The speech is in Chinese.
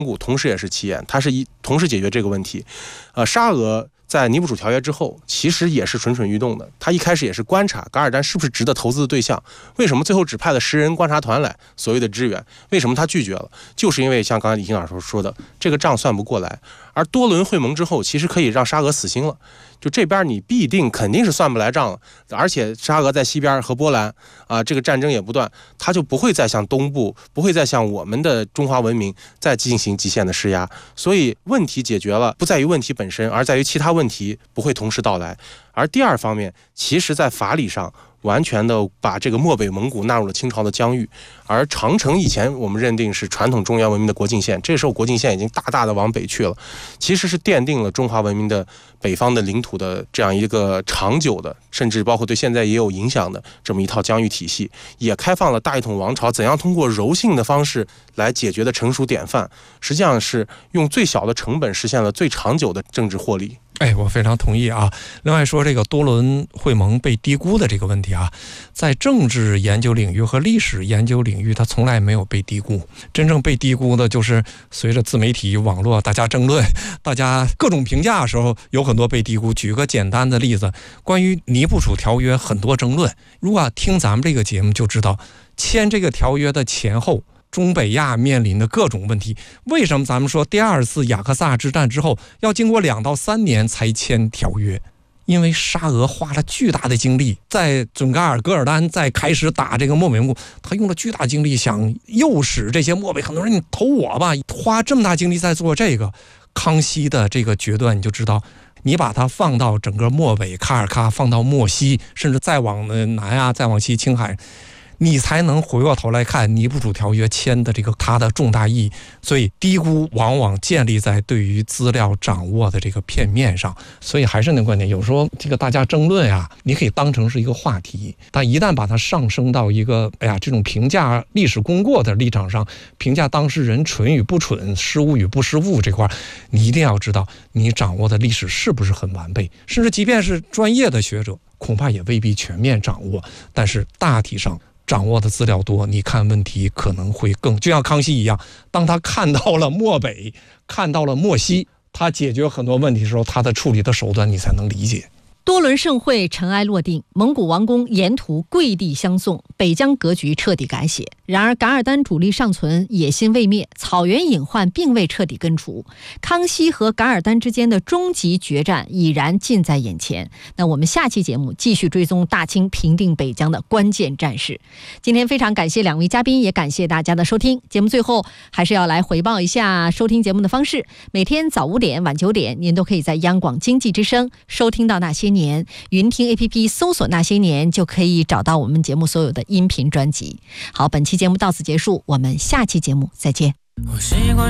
古同时也是其眼，它是同时解决这个问题。沙俄在尼布楚条约之后，其实也是蠢蠢欲动的。他一开始也是观察噶尔丹是不是值得投资的对象，为什么最后只派了10人观察团来所谓的支援？为什么他拒绝了？就是因为像刚才李欣老师说的，这个账算不过来。而多轮会盟之后，其实可以让沙俄死心了。就这边你必定肯定是算不来账了，而且沙俄在西边和波兰这个战争也不断，他就不会再向东部，不会再向我们的中华文明再进行极限的施压。所以问题解决了，不在于问题本身，而在于其他问题不会同时到来。而第二方面，其实在法理上完全的把这个漠北蒙古纳入了清朝的疆域，而长城以前我们认定是传统中原文明的国境线，这时候国境线已经大大的往北去了，其实是奠定了中华文明的北方的领土的这样一个长久的，甚至包括对现在也有影响的这么一套疆域体系，也开放了大一统王朝怎样通过柔性的方式来解决的成熟典范，实际上是用最小的成本实现了最长久的政治获利。 我非常同意啊。另外说这个多轮会盟被低估的这个问题啊，在政治研究领域和历史研究领域它从来没有被低估，真正被低估的就是随着自媒体网络大家争论，大家各种评价的时候有很多被低估。举个简单的例子，关于尼布楚条约很多争论，如果听咱们这个节目就知道，签这个条约的前后中北亚面临的各种问题，为什么咱们说第二次雅克萨之战之后要经过2到3年才签条约？因为沙俄花了巨大的精力，在准噶尔噶尔丹在开始打这个漠北蒙古，他用了巨大精力想诱使这些漠北很多人你投我吧，花这么大精力在做这个。康熙的这个决断你就知道，你把它放到整个漠北卡尔喀，放到漠西，甚至再往南再往西青海，你才能回过头来看尼布楚条约签的这个它的重大意义。所以低估往往建立在对于资料掌握的这个片面上。所以还是那观点，有时候这个大家争论你可以当成是一个话题，但一旦把它上升到一个这种评价历史功过的立场上，评价当事人蠢与不蠢、失误与不失误这块，你一定要知道你掌握的历史是不是很完备，甚至即便是专业的学者恐怕也未必全面掌握，但是大体上掌握的资料多，你看问题可能会更，就像康熙一样，当他看到了漠北，看到了漠西，他解决很多问题的时候，他的处理的手段你才能理解。 多轮盛会尘埃落定，蒙古王公沿途跪地相送，北疆格局彻底改写。然而噶尔丹主力尚存，野心未灭，草原隐患并未彻底根除，康熙和噶尔丹之间的终极决战已然近在眼前。那我们下期节目继续追踪大清平定北疆的关键战事。今天非常感谢2位嘉宾，也感谢大家的收听。节目最后还是要来回报一下收听节目的方式，每天早5点晚9点您都可以在央广经济之声收听到那些年，云听 APP 搜索那些年就可以找到我们节目所有的音频专辑。好，本期节目到此结束，我们下期节目再见。我习惯